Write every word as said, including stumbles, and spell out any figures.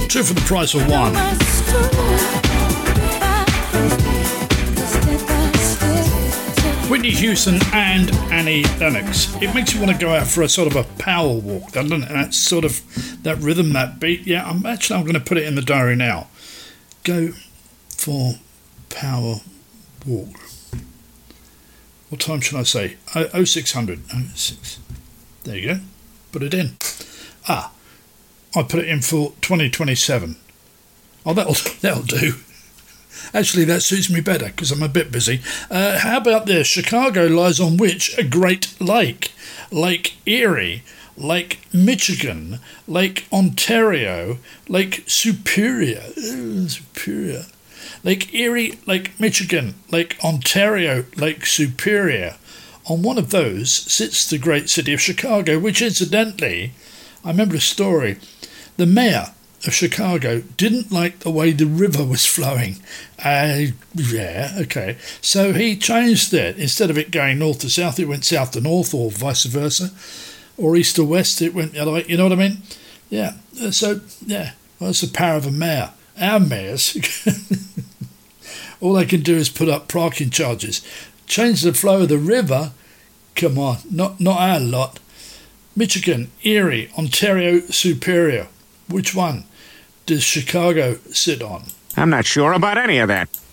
Two for the price of one. Whitney Houston and Annie Lennox. It makes you want to go out for a sort of a power walk, doesn't it? That sort of, that rhythm, that beat. Yeah, I'm actually, I'm going to put it in the diary now. Go for power walk. What time should I say? Oh six hundred. Oh six. There you go. Put it in. Ah, I put it in for twenty twenty-seven. Oh, that'll, that'll do. Actually, that suits me better because I'm a bit busy. Uh, how about this? Chicago lies on which? A Great Lake. Lake Erie, Lake Michigan, Lake Ontario, Lake Superior. Ooh, Superior. Lake Erie, Lake Michigan, Lake Ontario, Lake Superior. On one of those sits the great city of Chicago, which incidentally, I remember a story. The mayor of Chicago didn't like the way the river was flowing. Uh, yeah, okay. So he changed it. Instead of it going north to south, it went south to north, or vice versa. Or east to west, it went the other way. You know what I mean? Yeah. So, yeah, well, that's the power of a mayor. Our mayors, all they can do is put up parking charges. Change the flow of the river. Come on, not, not our lot. Michigan, Erie, Ontario, Superior. Which one does Chicago sit on? I'm not sure about any of that.